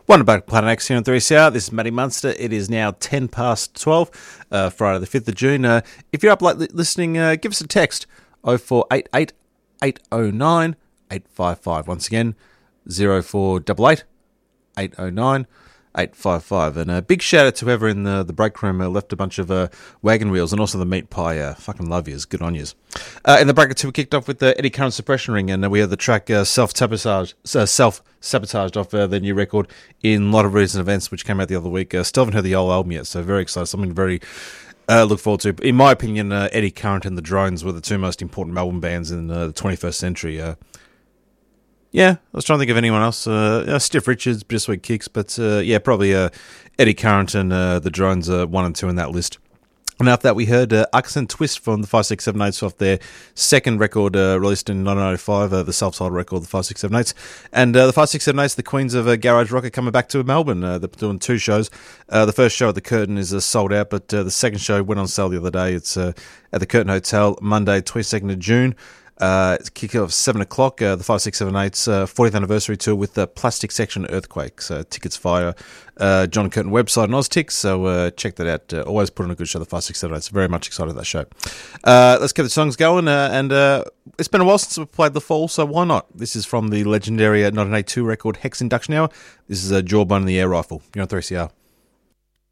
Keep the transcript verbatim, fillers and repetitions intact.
Welcome back to Planet X here on three C R. This is Matty Munster. It is now ten past twelve, uh, Friday the fifth of June. Uh, if you're up late li- listening, uh, give us a text, oh four eight eight, eight oh nine, eight five five. Once again, oh four eight eight, eight oh nine, eight five five. And a big shout out to whoever in the, the break room uh, left a bunch of uh, wagon wheels and also the meat pie. Uh, fucking love yous. Good on yous. Uh, in the brackets, we kicked off with the Eddie Current Suppression Ring, and uh, we had the track uh, Self-Sabotage, uh, Self-Sabotaged off uh, their new record in a lot of recent events, which came out the other week. Uh, still haven't heard the whole album yet, so very excited. Something very uh, look forward to. In my opinion, uh, Eddie Current and the Drones were the two most important Melbourne bands in uh, the twenty-first century. Uh, Yeah, I was trying to think of anyone else. Uh, uh, Stiff Richards, Bittersweet Kicks, but uh, yeah, probably uh, Eddie Current and uh, the Drones are one and two in that list. And after that, we heard uh, Accent Twist from the five six seven eights off their second record uh, released in nineteen ninety-five, uh, the self-titled record, the five six seven eights. And uh, the five six seven eights, the Queens of uh, Garage Rock, are coming back to Melbourne. Uh, they're doing two shows. Uh, the first show at the Curtin is uh, sold out, but uh, the second show went on sale the other day. It's uh, at the Curtin Hotel, Monday, twenty-second of June. Uh, it's kick off seven o'clock, uh, the five six seven eight's uh, fortieth anniversary tour with the Plastic Section Earthquake. So tickets via uh, John Curtin website and Oztix, so uh, check that out. Uh, always put on a good show, the five six seven eight's. Very much excited about that show. Uh, let's get the songs going, uh, and uh, it's been a while since we played The Fall, so why not? This is from the legendary uh, nineteen eighty-two record Hex Induction Hour. This is a uh, Jawbone and the Air Rifle. You're on three C R.